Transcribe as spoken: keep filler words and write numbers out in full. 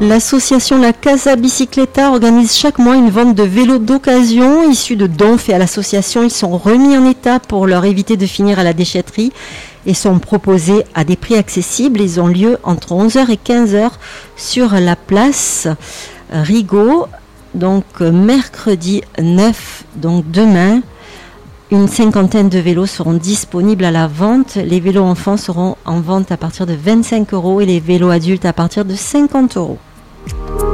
L'association La Casa Bicicleta organise chaque mois une vente de vélos d'occasion issus de dons faits à l'association. Ils sont remis en état pour leur éviter de finir à la déchetterie et sont proposés à des prix accessibles. Ils ont lieu entre onze heures et quinze heures sur la place Rigaud, donc mercredi neuf, donc demain. Une cinquantaine de vélos seront disponibles à la vente. Les vélos enfants seront en vente à partir de vingt-cinq euros et les vélos adultes à partir de cinquante euros.